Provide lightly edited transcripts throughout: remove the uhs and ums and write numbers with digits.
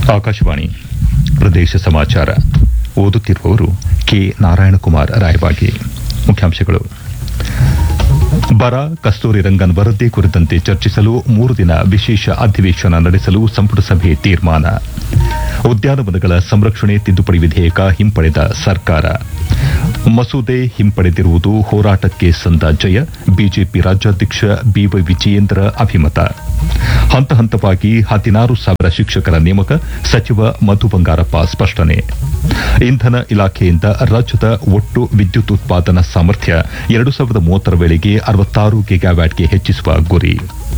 ಆಕಾಶವಾಣಿ ಪ್ರದೇಶ ಸಮಾಚಾರ ಓದುತ್ತಿರುವವರು ಕೆ ನಾರಾಯಣಕುಮಾರ್ ರಾಯಬಾಗಿ. ಮುಖ್ಯಾಂಶಗಳು: ಬರ, ಕಸ್ತೂರಿ ರಂಗನ್ ವರದಿ ಕುರಿತಂತೆ ಚರ್ಚಿಸಲು 3 ದಿನ ವಿಶೇಷ ಅಧಿವೇಶನ ನಡೆಸಲು ಸಂಪುಟ ಸಭೆ ತೀರ್ಮಾನ. ಉದ್ಯಾನವನಗಳ ಸಂರಕ್ಷಣೆ ತಿದ್ದುಪಡಿ ವಿಧೇಯಕ ಹಿಂಪಡೆದ ಸರ್ಕಾರ. ಮಸೂದೆ ಹಿಂಪಡೆದಿರುವುದು ಹೋರಾಟಕ್ಕೆ ಸಂದ ಜಯ, ಬಿಜೆಪಿ ರಾಜ್ಯಾಧ್ಯಕ್ಷ ಬಿವೈ ವಿಜಯೇಂದ್ರ ಅಭಿಮತ. ಹಂತ ಹಂತವಾಗಿ 16,000 ಶಿಕ್ಷಕರ ನೇಮಕ, ಸಚಿವ ಮಧು ಬಂಗಾರಪ್ಪ ಸ್ಪಷ್ಟನೆ. ಇಂಧನ ಇಲಾಖೆಯಿಂದ ರಾಜ್ಯದ ಒಟ್ಟು ವಿದ್ಯುತ್ ಉತ್ಪಾದನಾ ಸಾಮರ್ಥ್ಯ 2030 ವೇಳೆಗೆ 66 ಗಿಗಾವ್ಯಾಟ್ಗೆ ಹೆಚ್ಚಿಸುವ ಗುರಿ.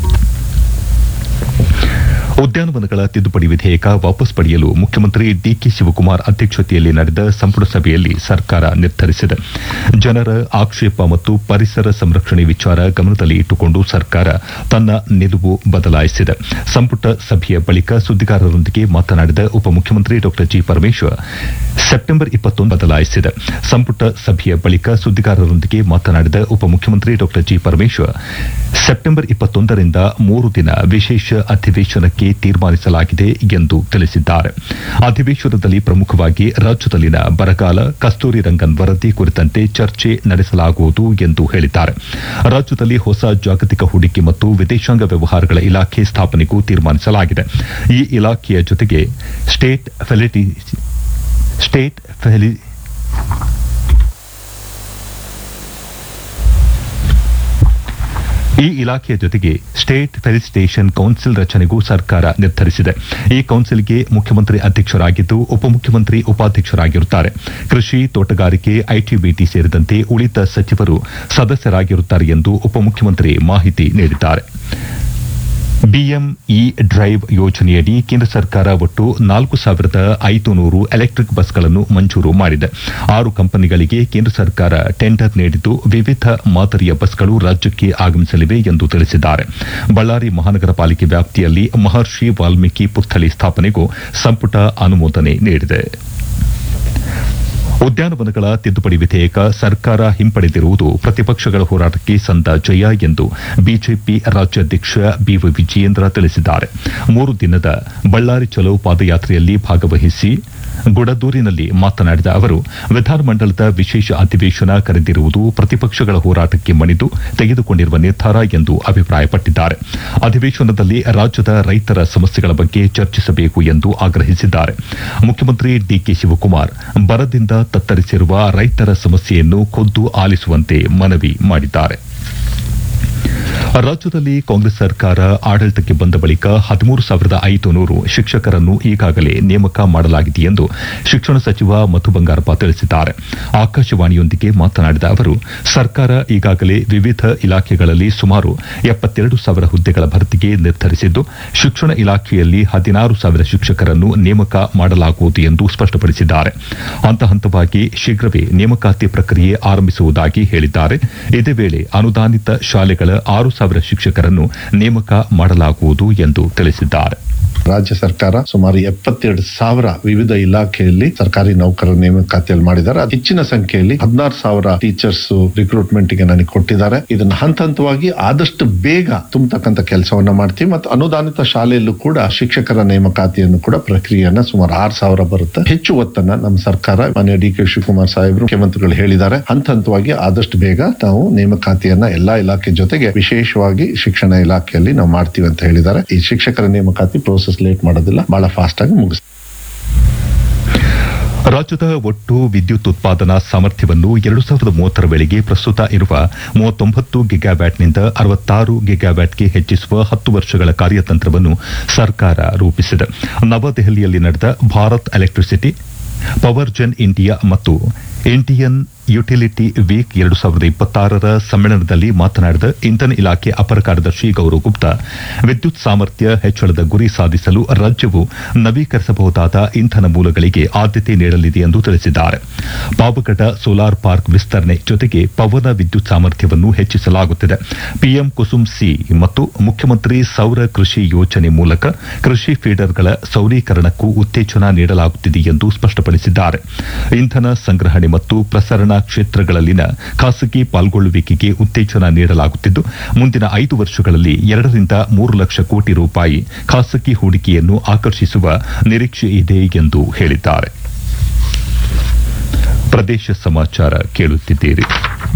ಉದ್ಯಾನವನಗಳ ತಿದ್ದುಪಡಿ ವಿಧೇಯಕ ವಾಪಸ್ ಪಡೆಯಲು ಮುಖ್ಯಮಂತ್ರಿ ಡಿಕೆ ಶಿವಕುಮಾರ್ ಅಧ್ಯಕ್ಷತೆಯಲ್ಲಿ ನಡೆದ ಸಂಪುಟ ಸಭೆಯಲ್ಲಿ ಸರ್ಕಾರ ನಿರ್ಧರಿಸಿದೆ. ಜನರ ಆಕ್ಷೇಪ ಮತ್ತು ಪರಿಸರ ಸಂರಕ್ಷಣೆ ವಿಚಾರ ಗಮನದಲ್ಲಿ ಇಟ್ಟುಕೊಂಡು ಸರ್ಕಾರ ತನ್ನ ನಿಲುವು ಬದಲಾಯಿಸಿದೆ. ಸಂಪುಟ ಸಭೆಯ ಬಳಿಕ ಸುದ್ದಿಗಾರರೊಂದಿಗೆ ಮಾತನಾಡಿದ ಉಪಮುಖ್ಯಮಂತ್ರಿ ಡಾ ಜಿ ಪರಮೇಶ್ವರ್, ಸೆಪ್ಟೆಂಬರ್ 21 ಬದಲಾಯಿಸಿದೆ. ಸಂಪುಟ ಸಭೆಯ ಬಳಿಕ ಸುದ್ದಿಗಾರರೊಂದಿಗೆ ಮಾತನಾಡಿದ ಉಪಮುಖ್ಯಮಂತ್ರಿ ಡಾ ಜಿ ಪರಮೇಶ್ವರ್, ಸೆಪ್ಟೆಂಬರ್ 21ರಿಂದ 3 ದಿನ ವಿಶೇಷ ಅಧಿವೇಶನಕ್ಕೆ ತೀರ್ಮಾನಿಸಲಾಗಿದೆ ಎಂದು ತಿಳಿಸಿದ್ದಾರೆ. ಅಧಿವೇಶನದಲ್ಲಿ ಪ್ರಮುಖವಾಗಿ ರಾಜ್ಯದಲ್ಲಿನ ಬರಗಾಲ, ಕಸ್ತೂರಿ ರಂಗನ್ ವರದಿ ಕುರಿತಂತೆ ಚರ್ಚೆ ನಡೆಸಲಾಗುವುದು ಎಂದು ಹೇಳಿದ್ದಾರೆ. ರಾಜ್ಯದಲ್ಲಿ ಹೊಸ ಜಾಗತಿಕ ಹೂಡಿಕೆ ಮತ್ತು ವಿದೇಶಾಂಗ ವ್ಯವಹಾರಗಳ ಇಲಾಖೆ ಸ್ಥಾಪನೆಗೂ ತೀರ್ಮಾನಿಸಲಾಗಿದೆ. ಈ ಇಲಾಖೆಯ ಜೊತೆಗೆ ಸ್ಟೇಟ್ ಫೆಲಿಸಿಟೇಷನ್ ಕೌನ್ಸಿಲ್ ರಚನೆಗೂ ಸರ್ಕಾರ ನಿರ್ಧರಿಸಿದೆ. ಈ ಕೌನ್ಸಿಲ್ಗೆ ಮುಖ್ಯಮಂತ್ರಿ ಅಧ್ಯಕ್ಷರಾಗಿದ್ದು, ಉಪಮುಖ್ಯಮಂತ್ರಿ ಉಪಾಧ್ಯಕ್ಷರಾಗಿರುತ್ತಾರೆ. ಕೃಷಿ, ತೋಟಗಾರಿಕೆ, ಐಟಿ-ಬಿಟಿ ಸೇರಿದಂತೆ ಉಳಿದ ಸಚಿವರು ಸದಸ್ಯರಾಗಿರುತ್ತಾರೆ ಎಂದು ಉಪಮುಖ್ಯಮಂತ್ರಿ ಮಾಹಿತಿ ನೀಡಿದ್ದಾರೆ. ಬಿಎಂಇ ಡ್ರೈವ್ ಯೋಜನೆಯಡಿ ಕೇಂದ್ರ ಸರ್ಕಾರ ಒಟ್ಟು 4,500 ಎಲೆಕ್ಟ್ರಿಕ್ ಬಸ್ಗಳನ್ನು ಮಂಜೂರು ಮಾಡಿದೆ. 6 ಕಂಪನಿಗಳಿಗೆ ಕೇಂದ್ರ ಸರ್ಕಾರ ಟೆಂಡರ್ ನೀಡಿದ್ದು, ವಿವಿಧ ಮಾದರಿಯ ಬಸ್ಗಳು ರಾಜ್ಯಕ್ಕೆ ಆಗಮಿಸಲಿವೆ ಎಂದು ತಿಳಿಸಿದ್ದಾರೆ. ಬಳ್ಳಾರಿ ಮಹಾನಗರ ಪಾಲಿಕೆ ವ್ಯಾಪ್ತಿಯಲ್ಲಿ ಮಹರ್ಷಿ ವಾಲ್ಮೀಕಿ ಪುತ್ಥಳಿ ಸ್ಥಾಪನೆಗೂ ಸಂಪುಟ ಅನುಮೋದನೆ ನೀಡಿದೆ. ಉದ್ಯಾನವನಗಳ ತಿದ್ದುಪಡಿ ವಿಧೇಯಕ ಸರ್ಕಾರ ಹಿಂಪಡೆದಿರುವುದು ಪ್ರತಿಪಕ್ಷಗಳ ಹೋರಾಟಕ್ಕೆ ಸಂದ ಜಯ ಎಂದು ಬಿಜೆಪಿ ರಾಜ್ಯಾಧ್ಯಕ್ಷ ಬಿವೈ ವಿಜಯೇಂದ್ರ ತಿಳಿಸಿದ್ದಾರೆ. 3 ದಿನದ ಬಳ್ಳಾರಿ ಚಲೋ ಪಾದಯಾತ್ರೆಯಲ್ಲಿ ಭಾಗವಹಿಸಿ ಗುಡದೂರಿನಲ್ಲಿ ಮಾತನಾಡಿದ ಅವರು, ವಿಧಾನಮಂಡಲದ ವಿಶೇಷ ಅಧಿವೇಶನ ಕರೆದಿರುವುದು ಪ್ರತಿಪಕ್ಷಗಳ ಹೋರಾಟಕ್ಕೆ ಮಣಿದು ತೆಗೆದುಕೊಂಡಿರುವ ನಿರ್ಧಾರ ಎಂದು ಅಭಿಪ್ರಾಯಪಟ್ಟಿದ್ದಾರೆ. ಅಧಿವೇಶನದಲ್ಲಿ ರಾಜ್ಯದ ರೈತರ ಸಮಸ್ಯೆಗಳ ಬಗ್ಗೆ ಚರ್ಚಿಸಬೇಕು ಎಂದು ಆಗ್ರಹಿಸಿದ್ದಾರೆ. ಮುಖ್ಯಮಂತ್ರಿ ಡಿಕೆ ಶಿವಕುಮಾರ್ ಬರದಿಂದ ತತ್ತರಿಸಿರುವ ರೈತರ ಸಮಸ್ಯೆಯನ್ನು ಖುದ್ದು ಆಲಿಸುವಂತೆ ಮನವಿ ಮಾಡಿದ್ದಾರೆ. ರಾಜ್ಯದಲ್ಲಿ ಕಾಂಗ್ರೆಸ್ ಸರ್ಕಾರ ಆಡಳಿತಕ್ಕೆ ಬಂದ ಬಳಿಕ 13,500 ಶಿಕ್ಷಕರನ್ನು ಈಗಾಗಲೇ ನೇಮಕ ಮಾಡಲಾಗಿದೆ ಎಂದು ಶಿಕ್ಷಣ ಸಚಿವ ಮಧು ಬಂಗಾರಪ್ಪ ತಿಳಿಸಿದ್ದಾರೆ. ಆಕಾಶವಾಣಿಯೊಂದಿಗೆ ಮಾತನಾಡಿದ ಅವರು, ಸರ್ಕಾರ ಈಗಾಗಲೇ ವಿವಿಧ ಇಲಾಖೆಗಳಲ್ಲಿ ಸುಮಾರು 72,000 ಹುದ್ದೆಗಳ ಭರ್ತಿಗೆ ನಿರ್ಧರಿಸಿದ್ದು, ಶಿಕ್ಷಣ ಇಲಾಖೆಯಲ್ಲಿ 16,000 ಶಿಕ್ಷಕರನ್ನು ನೇಮಕ ಮಾಡಲಾಗುವುದು ಎಂದು ಸ್ಪಷ್ಟಪಡಿಸಿದ್ದಾರೆ. ಹಂತ ಹಂತವಾಗಿ ಶೀಘ್ರವೇ ನೇಮಕಾತಿ ಪ್ರಕ್ರಿಯೆ ಆರಂಭಿಸುವುದಾಗಿ ಹೇಳಿದ್ದಾರೆ. ಇದೇ ವೇಳೆ ಅನುದಾನಿತ ಶಾಲೆಗಳ 6,000 ಶಿಕ್ಷಕರನ್ನು ನೇಮಕ ಮಾಡಲಾಗುವುದು ಎಂದು ತಿಳಿಸಿದ್ದಾರೆ. ರಾಜ್ಯ ಸರ್ಕಾರ ಸುಮಾರು 72,000 ವಿವಿಧ ಇಲಾಖೆಯಲ್ಲಿ ಸರ್ಕಾರಿ ನೌಕರರ ನೇಮಕಾತಿಯಲ್ಲಿ ಮಾಡಿದ್ದಾರೆ. ಹೆಚ್ಚಿನ ಸಂಖ್ಯೆಯಲ್ಲಿ 16,000 ಟೀಚರ್ಸ್ ರಿಕ್ರೂಟ್ಮೆಂಟ್ ಗೆ ನನಗೆ ಕೊಟ್ಟಿದ್ದಾರೆ. ಇದನ್ನ ಹಂತ ಹಂತವಾಗಿ ಆದಷ್ಟು ಬೇಗ ತುಂಬತಕ್ಕಂತ ಕೆಲಸವನ್ನ ಮಾಡ್ತೀವಿ. ಮತ್ತು ಅನುದಾನಿತ ಶಾಲೆಯಲ್ಲೂ ಕೂಡ ಶಿಕ್ಷಕರ ನೇಮಕಾತಿಯನ್ನು ಕೂಡ ಪ್ರಕ್ರಿಯೆಯನ್ನ ಸುಮಾರು 6,000 ಬರುತ್ತೆ. ಹೆಚ್ಚು ಒತ್ತನ್ನ ನಮ್ಮ ಸರ್ಕಾರ ಮಾನ್ಯ ಡಿ ಕೆ ಶಿವಕುಮಾರ್ ಸಾಹೇಬರು ಮುಖ್ಯಮಂತ್ರಿಗಳು ಹೇಳಿದ್ದಾರೆ. ಹಂತ ಹಂತವಾಗಿ ಆದಷ್ಟು ಬೇಗ ನಾವು ನೇಮಕಾತಿಯನ್ನ ಎಲ್ಲಾ ಇಲಾಖೆ ಜೊತೆಗೆ ವಿಶೇಷವಾಗಿ ಶಿಕ್ಷಣ ಇಲಾಖೆಯಲ್ಲಿ ನಾವು ಮಾಡ್ತೀವಿ ಅಂತ ಹೇಳಿದ್ದಾರೆ. ಈ ಶಿಕ್ಷಕರ ನೇಮಕಾತಿ ಪ್ರೋಸೆಸ್ ಲೇಟ್ ಮಾಡೋದಿಲ್ಲ, ಬಹಳ ಫಾಸ್ಟ್ ಆಗಿ ಮುಗಿಸ್ತೀವಿ. ರಾಜ್ಯದ ಒಟ್ಟು ವಿದ್ಯುತ್ ಉತ್ಪಾದನಾ ಸಾಮರ್ಥ್ಯವನ್ನು 2030 ವೇಳೆಗೆ ಪ್ರಸ್ತುತ ಇರುವ 39 ಗಿಗಾವ್ಯಾಟ್ನಿಂದ 66 ಗಿಗಾವ್ಯಾಟ್ಗೆ ಹೆಚ್ಚಿಸುವ 10 ವರ್ಷಗಳ ಕಾರ್ಯತಂತ್ರವನ್ನು ಸರ್ಕಾರ ರೂಪಿಸಿದೆ. ನವದೆಹಲಿಯಲ್ಲಿ ನಡೆದ Bharat electricity, power Zen India ಮತ್ತು ಇಂಡಿಯನ್ ಯುಟಿಲಿಟಿ ವೀಕ್ 2026 ಸಮ್ಮೇಳನದಲ್ಲಿ ಮಾತನಾಡಿದ ಇಂಧನ ಇಲಾಖೆ ಅಪರ ಕಾರ್ಯದರ್ಶಿ ಗೌರವ್ ಗುಪ್ತಾ, ವಿದ್ಯುತ್ ಸಾಮರ್ಥ್ಯ ಹೆಚ್ಚಳದ ಗುರಿ ಸಾಧಿಸಲು ರಾಜ್ಯವು ನವೀಕರಿಸಬಹುದಾದ ಇಂಧನ ಮೂಲಗಳಿಗೆ ಆದ್ಯತೆ ನೀಡಲಿದೆ ಎಂದು ತಿಳಿಸಿದ್ದಾರೆ. ಪಾವಗಡ ಸೋಲಾರ್ ಪಾರ್ಕ್ ವಿಸ್ತರಣೆ ಜೊತೆಗೆ ಪವನ ವಿದ್ಯುತ್ ಸಾಮರ್ಥ್ಯವನ್ನು ಹೆಚ್ಚಿಸಲಾಗುತ್ತಿದೆ. ಪಿಎಂ ಕುಸುಮ್ ಸಿ ಮತ್ತು ಮುಖ್ಯಮಂತ್ರಿ ಸೌರ ಕೃಷಿ ಯೋಜನೆ ಮೂಲಕ ಕೃಷಿ ಫೀಡರ್ಗಳ ಸೌರೀಕರಣಕ್ಕೂ ಉತ್ತೇಜನ ನೀಡಲಾಗುತ್ತಿದೆ ಎಂದು ಸ್ಪಷ್ಟಪಡಿಸಿದ್ದಾರೆ. ಇಂಧನ ಸಂಗ್ರಹಣೆ ಮತ್ತು ಪ್ರಸರಣ ರಕ್ಷಣಾ ಕ್ಷೇತ್ರಗಳಲ್ಲಿನ ಖಾಸಗಿ ಪಾಲ್ಗೊಳ್ಳುವಿಕೆಗೆ ಉತ್ತೇಜನ ನೀಡಲಾಗುತ್ತಿದ್ದು ಮುಂದಿನ 5 ವರ್ಷಗಳಲ್ಲಿ 2 ರಿಂದ 3 ಲಕ್ಷ ಕೋಟಿ ರೂಪಾಯಿ ಖಾಸಗಿ ಹೂಡಿಕೆಯನ್ನು ಆಕರ್ಷಿಸುವ ನಿರೀಕ್ಷೆ ಇದೆ ಎಂದು ಹೇಳಿದ್ದಾರೆ. ಪ್ರದೇಶ ಸಮಾಚಾರ ಕೇಳುತ್ತಿದ್ದೀರಿ.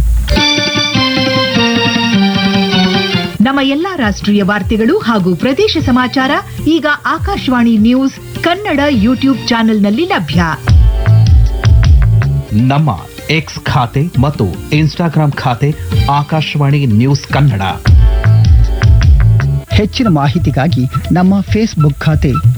ನಮ್ಮ ಎಲ್ಲಾ ರಾಷ್ಟ್ರೀಯ ವಾರ್ತೆಗಳು ಹಾಗೂ ಪ್ರದೇಶ ಸಮಾಚಾರ ಈಗ ಆಕಾಶವಾಣಿ ನ್ಯೂಸ್ ಕನ್ನಡ ಯೂಟ್ಯೂಬ್ ಚಾನೆಲ್ನಲ್ಲಿ ಲಭ್ಯ. ನಮ್ಮ ಎಕ್ಸ್ ಖಾತೆ ಮತ್ತು ಇನ್ಸ್ಟಾಗ್ರಾಂ ಖಾತೆ ಆಕಾಶವಾಣಿ ನ್ಯೂಸ್ ಕನ್ನಡ. ಹೆಚ್ಚಿನ ಮಾಹಿತಿಗಾಗಿ ನಮ್ಮ ಫೇಸ್ಬುಕ್ ಖಾತೆ